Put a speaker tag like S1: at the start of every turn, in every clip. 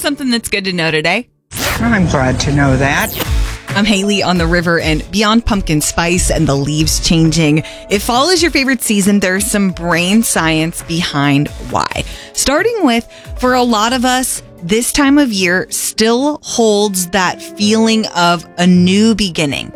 S1: something that's good to know today.
S2: I'm glad to know that.
S1: I'm Haley on the river, and beyond pumpkin spice and the leaves changing, if fall is your favorite season, there's some brain science behind why. Starting with, for a lot of us, this time of year still holds that feeling of a new beginning.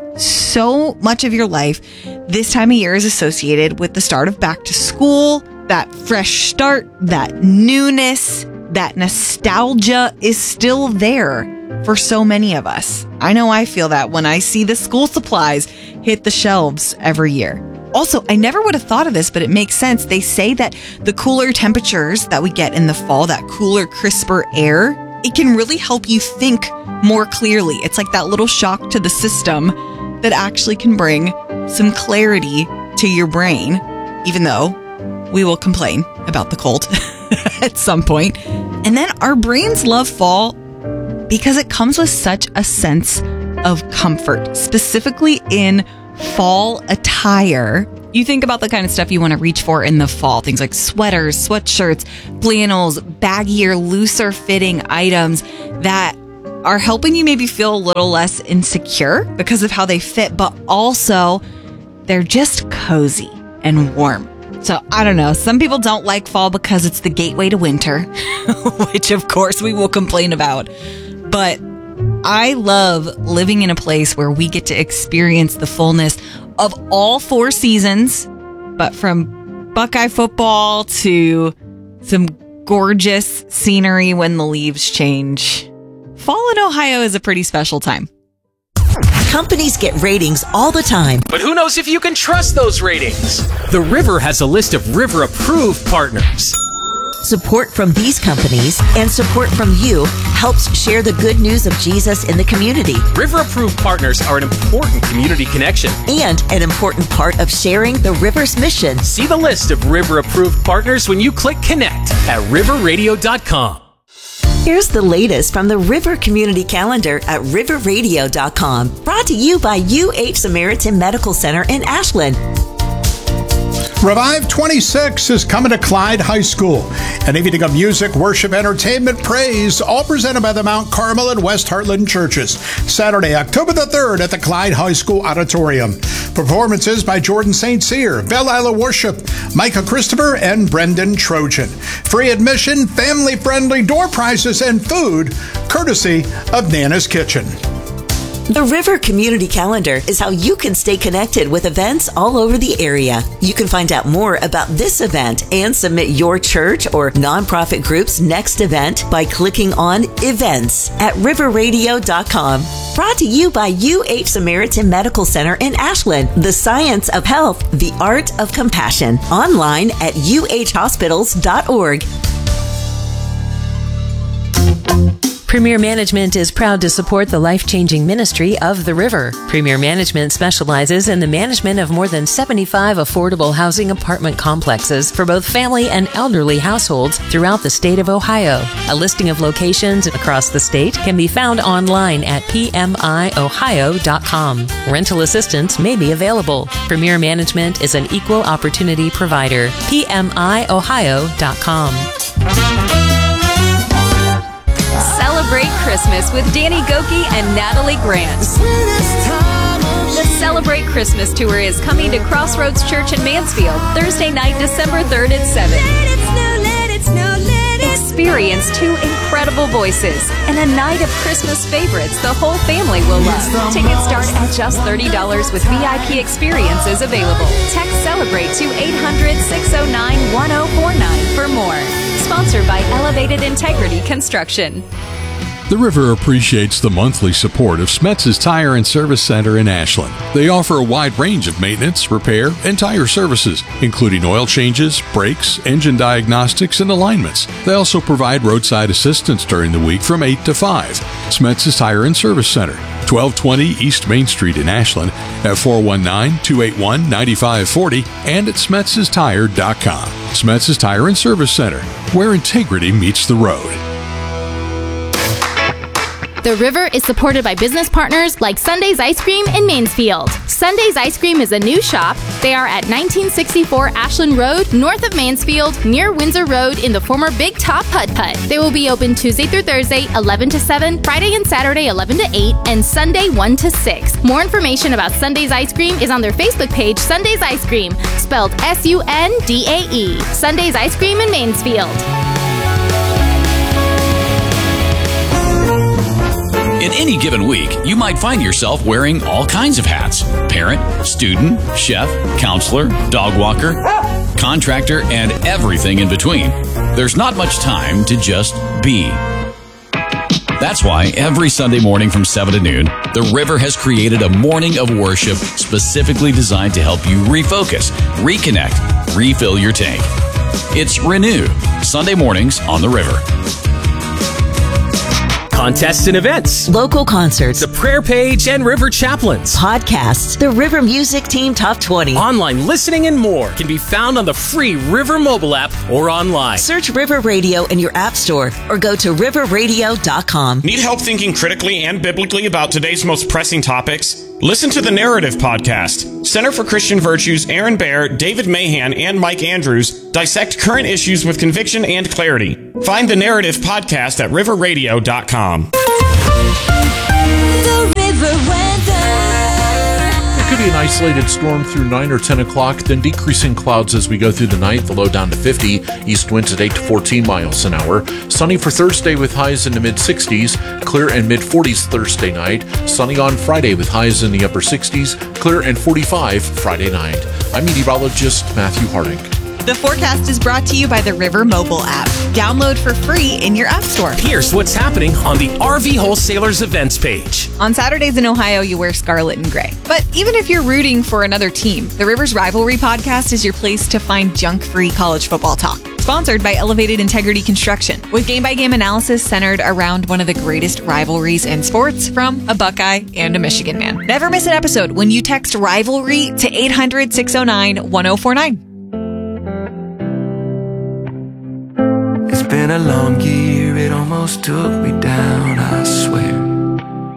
S1: So much of your life, this time of year is associated with the start of back to school, that fresh start, that newness, that nostalgia is still there for so many of us. I know I feel that when I see the school supplies hit the shelves every year. Also, I never would have thought of this, but it makes sense. They say that the cooler temperatures that we get in the fall, that cooler, crisper air, it can really help you think more clearly. It's like that little shock to the system that actually can bring some clarity to your brain, even though we will complain about the cold at some point. And then our brains love fall because it comes with such a sense of comfort, specifically in fall attire. You think about the kind of stuff you want to reach for in the fall, things like sweaters, sweatshirts, flannels, baggier, looser fitting items that are helping you maybe feel a little less insecure because of how they fit, but also they're just cozy and warm. So I don't know. Some people don't like fall because it's the gateway to winter, which of course we will complain about. But I love living in a place where we get to experience the fullness of all four seasons, but from Buckeye football to some gorgeous scenery when the leaves change. Fall in Ohio is a pretty special time.
S3: Companies get ratings all the time.
S4: But who knows if you can trust those ratings? The River has a list of River-approved partners.
S3: Support from these companies and support from you helps share the good news of Jesus in the community.
S4: River-approved partners are an important community connection
S3: and an important part of sharing the River's mission.
S4: See the list of River-approved partners when you click Connect at riverradio.com.
S3: Here's the latest from the River Community Calendar at riverradio.com. Brought to you by UH Samaritan Medical Center in Ashland.
S5: Revive 26 is coming to Clyde High School. An evening of music, worship, entertainment, praise, all presented by the Mount Carmel and West Heartland churches. Saturday, October the 3rd at the Clyde High School Auditorium. Performances by Jordan St. Cyr, Belle Isla Worship, Micah Christopher, and Brendan Trojan. Free admission, family-friendly door prizes, and food, courtesy of Nana's Kitchen.
S3: The River Community Calendar is how you can stay connected with events all over the area. You can find out more about this event and submit your church or nonprofit group's next event by clicking on Events at riverradio.com. Brought to you by UH Samaritan Medical Center in Ashland. The science of health, the art of compassion. Online at uhhospitals.org.
S6: Premier Management is proud to support the life-changing ministry of The River. Premier Management specializes in the management of more than 75 affordable housing apartment complexes for both family and elderly households throughout the state of Ohio. A listing of locations across the state can be found online at pmiohio.com. Rental assistance may be available. Premier Management is an equal opportunity provider. pmiohio.com.
S7: Celebrate Christmas with Danny Gokey and Natalie Grant. The Celebrate Christmas Tour is coming to Crossroads Church in Mansfield, Thursday night, December 3rd at 7. Experience two incredible voices and a night of Christmas favorites the whole family will love. Tickets start at just $30 with VIP experiences available. Text Celebrate to 800-609-1049 for more. Sponsored by Elevated Integrity Construction.
S8: The River appreciates the monthly support of Smetz's Tire and Service Center in Ashland. They offer a wide range of maintenance, repair, and tire services, including oil changes, brakes, engine diagnostics, and alignments. They also provide roadside assistance during the week from 8 to 5. Smetz's Tire and Service Center, 1220 East Main Street in Ashland, at 419-281-9540 and at Smetz'sTire.com. Smetz's Tire and Service Center, where integrity meets the road.
S9: The River is supported by business partners like Sunday's Ice Cream in Mansfield. Sunday's Ice Cream is a new shop. They are at 1964 Ashland Road, north of Mansfield, near Windsor Road in the former Big Top Putt Putt. They will be open Tuesday through Thursday, 11 to 7, Friday and Saturday, 11 to 8, and Sunday, 1 to 6. More information about Sunday's Ice Cream is on their Facebook page, Sunday's Ice Cream, spelled Sundae. Sunday's Ice Cream in Mansfield.
S10: In any given week, you might find yourself wearing all kinds of hats: parent, student, chef, counselor, dog walker, contractor, and everything in between. There's not much time to just be. That's why every Sunday morning from 7 to noon, the River has created a morning of worship specifically designed to help you refocus, reconnect, refill your tank. It's Renew, Sunday mornings on the River.
S4: Contests and events,
S3: local concerts,
S4: the prayer page and River Chaplains,
S3: podcasts, the River Music Team Top 20,
S4: online listening, and more can be found on the free River mobile app or online.
S3: Search River Radio in your app store or go to riverradio.com.
S11: Need help thinking critically and biblically about today's most pressing topics? Listen to the Narrative Podcast. Center for Christian Virtues, Aaron Baer, David Mahan, and Mike Andrews dissect current issues with conviction and clarity. Find the Narrative Podcast at riverradio.com.
S12: The River Weather.
S13: It could be an isolated storm through 9 or 10 o'clock, then decreasing clouds as we go through the night, the low down to 50, east winds at 8 to 14 miles an hour. Sunny for Thursday with highs in the mid-60s, clear and mid-40s Thursday night. Sunny on Friday with highs in the upper 60s, clear and 45 Friday night. I'm meteorologist Matthew Harding.
S1: The forecast is brought to you by the River mobile app. Download for free in your app store.
S4: Here's what's happening on the RV Wholesalers events page.
S1: On Saturdays in Ohio, you wear scarlet and gray. But even if you're rooting for another team, the River's Rivalry podcast is your place to find junk-free college football talk. Sponsored by Elevated Integrity Construction, with game-by-game analysis centered around one of the greatest rivalries in sports from a Buckeye and a Michigan man. Never miss an episode when you text RIVALRY to 800-609-1049.
S14: It's been a long year, it almost took me down, I swear.